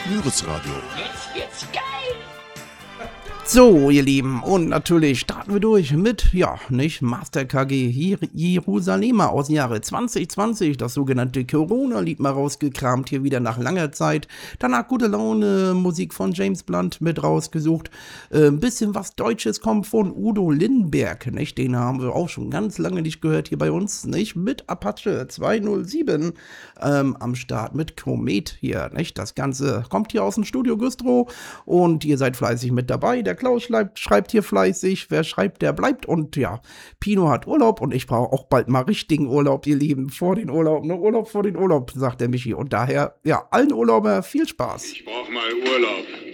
Mürrisradio. Jetzt geil! So, ihr Lieben, und natürlich starten wir durch mit, Master KG Jerusalemer aus dem Jahre 2020, das sogenannte Corona-Lied mal rausgekramt, hier wieder nach langer Zeit. Danach gute Laune, Musik von James Blunt mit rausgesucht. Ein bisschen was Deutsches kommt von Udo Lindenberg, nicht? Den haben wir auch schon ganz lange nicht gehört hier bei uns, nicht? Mit Apache 207 am Start mit Komet hier, nicht? Das Ganze kommt hier aus dem Studio Güstrow und ihr seid fleißig mit dabei. Der Klaus schreibt hier fleißig, wer schreibt, der bleibt. Und ja, Pino hat Urlaub und ich brauche auch bald mal richtigen Urlaub, ihr Lieben, vor den Urlaub, ne? Urlaub vor den Urlaub, sagt der Michi. Und daher, ja, allen Urlauber viel Spaß. Ich brauche mal Urlaub.